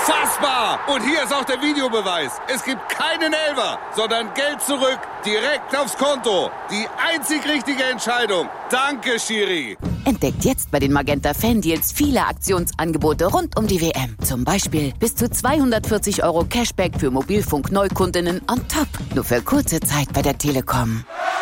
Unfassbar! Und hier ist auch der Videobeweis. Es gibt keinen Elfer, sondern Geld zurück, direkt aufs Konto. Die einzig richtige Entscheidung. Danke, Schiri. Entdeckt jetzt bei den Magenta Fan-Deals viele Aktionsangebote rund um die WM. Zum Beispiel bis zu 240 € Cashback für Mobilfunk-Neukundinnen on top. Nur für kurze Zeit bei der Telekom.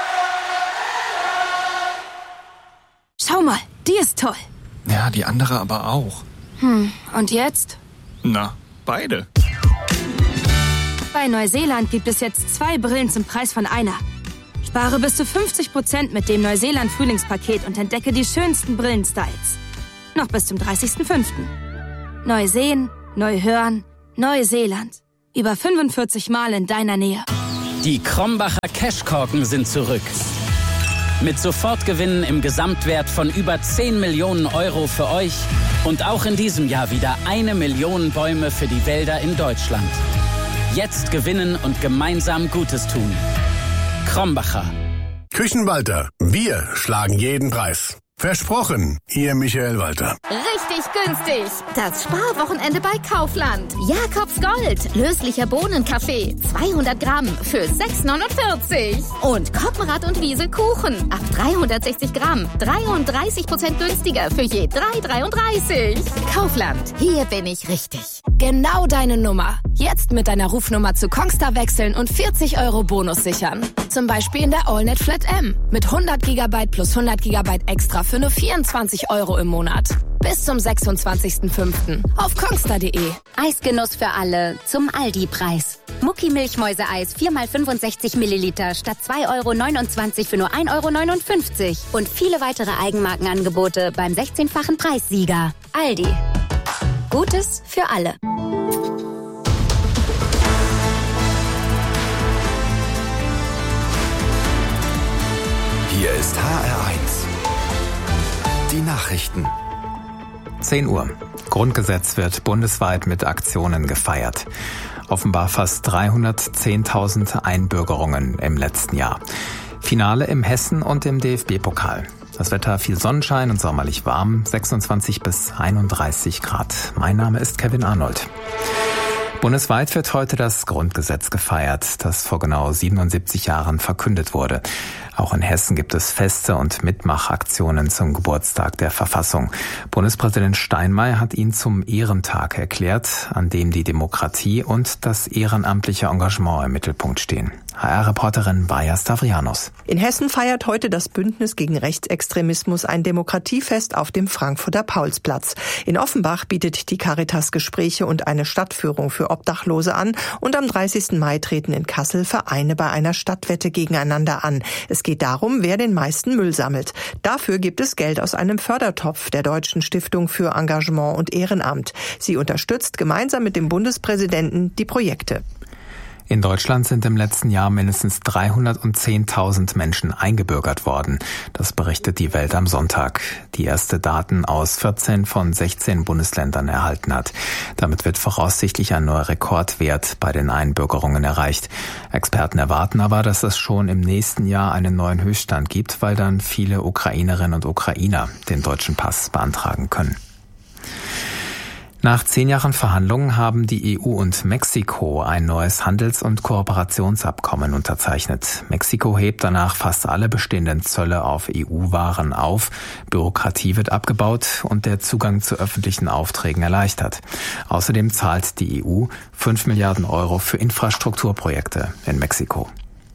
Schau mal, die ist toll. Ja, die andere aber auch. Und jetzt? Na, beide. Bei Neuseeland gibt es jetzt 2 Brillen zum Preis von einer. Spare bis zu 50% mit dem Neuseeland-Frühlingspaket und entdecke die schönsten Brillenstyles. Noch bis zum 30.05. Neu sehen, neu hören, Neuseeland. Über 45 Mal in deiner Nähe. Die Krombacher Cashkorken sind zurück. Mit Sofortgewinnen im Gesamtwert von über 10 Millionen € für euch und auch in diesem Jahr wieder 1 Million Bäume für die Wälder in Deutschland. Jetzt gewinnen und gemeinsam Gutes tun. Krombacher. Küchenwalter. Wir schlagen jeden Preis. Versprochen, Ihr Michael Walter. Richtig günstig. Das Sparwochenende bei Kaufland. Jakobs Gold. Löslicher Bohnenkaffee. 200 Gramm für 6,49. Und Koppenrad und Wiese Kuchen. Ab 360 Gramm. 33% günstiger für je 3,33. Kaufland. Hier bin ich richtig. Genau deine Nummer. Jetzt mit deiner Rufnummer zu Kongstar wechseln und 40 € Bonus sichern. Zum Beispiel in der AllNet Flat M. Mit 100 GB plus 100 GB extra für nur 24 € im Monat. Bis zum 26.05. auf kongstar.de. Eisgenuss für alle zum Aldi-Preis. Mucki Milchmäuseeis 4x65 Milliliter statt 2,29 € für nur 1,59 € und viele weitere Eigenmarkenangebote beim 16-fachen Preissieger. Aldi. Gutes für alle. Hier ist HR1. Die Nachrichten. 10 Uhr. Grundgesetz wird bundesweit mit Aktionen gefeiert. Offenbar fast 310.000 Einbürgerungen im letzten Jahr. Finale im Hessen- und im DFB-Pokal. Das Wetter viel Sonnenschein und sommerlich warm, 26 bis 31 Grad. Mein Name ist Kevin Arnold. Bundesweit wird heute das Grundgesetz gefeiert, das vor genau 77 Jahren verkündet wurde. Auch in Hessen gibt es Feste und Mitmachaktionen zum Geburtstag der Verfassung. Bundespräsident Steinmeier hat ihn zum Ehrentag erklärt, an dem die Demokratie und das ehrenamtliche Engagement im Mittelpunkt stehen. HR-Reporterin Baja Stavrianos. In Hessen feiert heute das Bündnis gegen Rechtsextremismus ein Demokratiefest auf dem Frankfurter Paulsplatz. In Offenbach bietet die Caritas Gespräche und eine Stadtführung für Obdachlose an und am 30. Mai treten in Kassel Vereine bei einer Stadtwette gegeneinander an. Es geht darum, wer den meisten Müll sammelt. Dafür gibt es Geld aus einem Fördertopf der Deutschen Stiftung für Engagement und Ehrenamt. Sie unterstützt gemeinsam mit dem Bundespräsidenten die Projekte. In Deutschland sind im letzten Jahr mindestens 310.000 Menschen eingebürgert worden. Das berichtet die Welt am Sonntag, die erste Daten aus 14 von 16 Bundesländern erhalten hat. Damit wird voraussichtlich ein neuer Rekordwert bei den Einbürgerungen erreicht. Experten erwarten aber, dass es schon im nächsten Jahr einen neuen Höchststand gibt, weil dann viele Ukrainerinnen und Ukrainer den deutschen Pass beantragen können. Nach 10 Jahren Verhandlungen haben die EU und Mexiko ein neues Handels- und Kooperationsabkommen unterzeichnet. Mexiko hebt danach fast alle bestehenden Zölle auf EU-Waren auf, Bürokratie wird abgebaut und der Zugang zu öffentlichen Aufträgen erleichtert. Außerdem zahlt die EU 5 Milliarden € für Infrastrukturprojekte in Mexiko.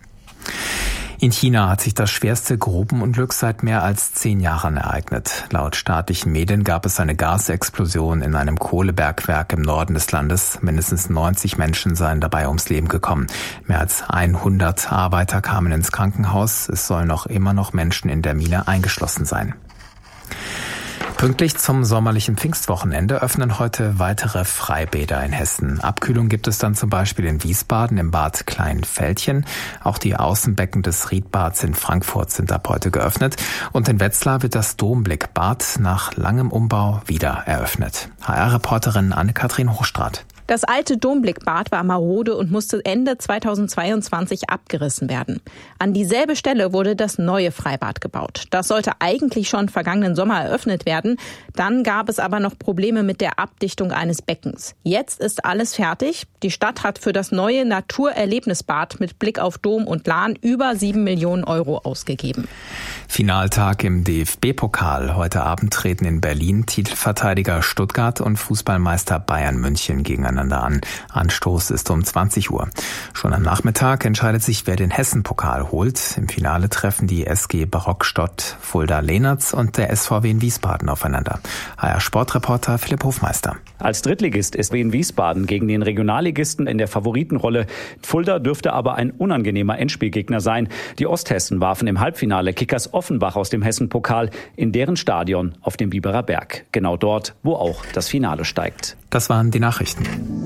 In China hat sich das schwerste Grubenunglück seit mehr als 10 Jahren ereignet. Laut staatlichen Medien gab es eine Gasexplosion in einem Kohlebergwerk im Norden des Landes. Mindestens 90 Menschen seien dabei ums Leben gekommen. Mehr als 100 Arbeiter kamen ins Krankenhaus. Es sollen immer noch Menschen in der Mine eingeschlossen sein. Pünktlich zum sommerlichen Pfingstwochenende öffnen heute weitere Freibäder in Hessen. Abkühlung gibt es dann zum Beispiel in Wiesbaden im Bad Kleinfeldchen. Auch die Außenbecken des Riedbads in Frankfurt sind ab heute geöffnet. Und in Wetzlar wird das Domblickbad nach langem Umbau wieder eröffnet. HR-Reporterin Anne-Kathrin Hochstraat. Das alte Domblickbad war marode und musste Ende 2022 abgerissen werden. An dieselbe Stelle wurde das neue Freibad gebaut. Das sollte eigentlich schon vergangenen Sommer eröffnet werden. Dann gab es aber noch Probleme mit der Abdichtung eines Beckens. Jetzt ist alles fertig. Die Stadt hat für das neue Naturerlebnisbad mit Blick auf Dom und Lahn über 7 Millionen Euro ausgegeben. Finaltag im DFB-Pokal. Heute Abend treten in Berlin Titelverteidiger Stuttgart und Fußballmeister Bayern München gegeneinander an. Anstoß ist um 20 Uhr. Schon am Nachmittag entscheidet sich, wer den Hessen-Pokal holt. Im Finale treffen die SG Barockstadt Fulda-Lehnertz und der SVW in Wiesbaden aufeinander. HR-Sportreporter Philipp Hofmeister. Als Drittligist ist Wien Wiesbaden gegen den Regionalligisten in der Favoritenrolle. Fulda dürfte aber ein unangenehmer Endspielgegner sein. Die Osthessen warfen im Halbfinale Kickers Offenbach aus dem Hessen-Pokal in deren Stadion auf dem Biberer Berg. Genau dort, wo auch das Finale steigt. Das waren die Nachrichten.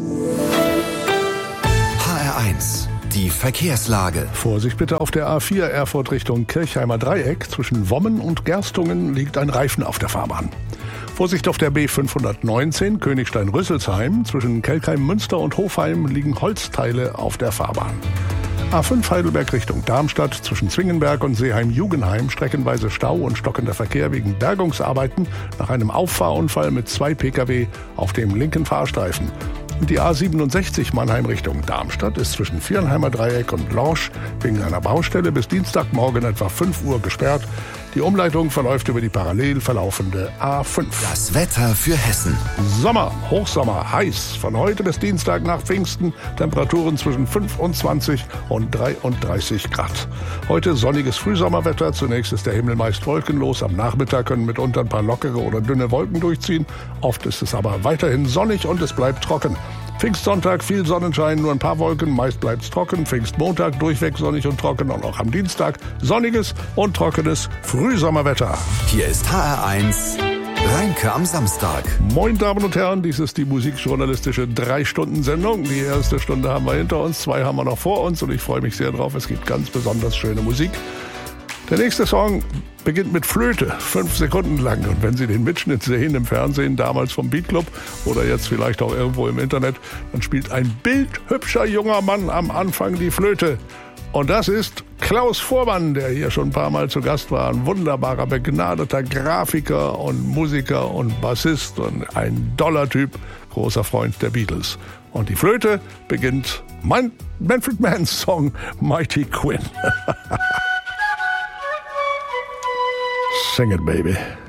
HR1, die Verkehrslage. Vorsicht bitte auf der A4 Erfurt Richtung Kirchheimer Dreieck. Zwischen Wommen und Gerstungen liegt ein Reifen auf der Fahrbahn. Vorsicht auf der B519 Königstein-Rüsselsheim. Zwischen Kelkheim-Münster und Hofheim liegen Holzteile auf der Fahrbahn. A5 Heidelberg Richtung Darmstadt. Zwischen Zwingenberg und Seeheim-Jugenheim streckenweise Stau und stockender Verkehr wegen Bergungsarbeiten nach einem Auffahrunfall mit 2 Pkw auf dem linken Fahrstreifen. Und die A67 Mannheim Richtung Darmstadt ist zwischen Viernheimer Dreieck und Lorsch wegen einer Baustelle bis Dienstagmorgen etwa 5 Uhr gesperrt. Die Umleitung verläuft über die parallel verlaufende A5. Das Wetter für Hessen. Sommer, Hochsommer, heiß. Von heute bis Dienstag nach Pfingsten. Temperaturen zwischen 25 und 33 Grad. Heute sonniges Frühsommerwetter. Zunächst ist der Himmel meist wolkenlos. Am Nachmittag können mitunter ein paar lockere oder dünne Wolken durchziehen. Oft ist es aber weiterhin sonnig und es bleibt trocken. Pfingstsonntag viel Sonnenschein, nur ein paar Wolken, meist bleibt's trocken. Pfingstmontag durchweg sonnig und trocken und auch am Dienstag sonniges und trockenes Frühsommerwetter. Hier ist HR1 Reinke am Samstag. Moin Damen und Herren, dies ist die musikjournalistische 3-Stunden-Sendung. Die erste Stunde haben wir hinter uns, 2 haben wir noch vor uns und ich freue mich sehr drauf. Es gibt ganz besonders schöne Musik. Der nächste Song beginnt mit Flöte, 5 Sekunden lang. Und wenn Sie den Mitschnitt sehen im Fernsehen, damals vom Beat Club oder jetzt vielleicht auch irgendwo im Internet, dann spielt ein bildhübscher junger Mann am Anfang die Flöte. Und das ist Klaus Voormann, der hier schon ein paar Mal zu Gast war. Ein wunderbarer, begnadeter Grafiker und Musiker und Bassist und ein doller Typ, großer Freund der Beatles. Und die Flöte beginnt Manfred Manns Song Mighty Quinn. Sing it, baby.